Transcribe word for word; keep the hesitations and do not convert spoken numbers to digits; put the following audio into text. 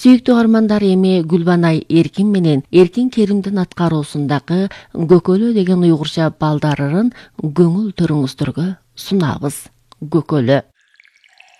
Сүйүктүү армандар, эми Гүлбанай Эркин менен Эркин Керимдин аткаруусундагы Көкөлө деген уйгурча балдарырын көңүл төрүңүздөргө сунабыз. Көкөлө.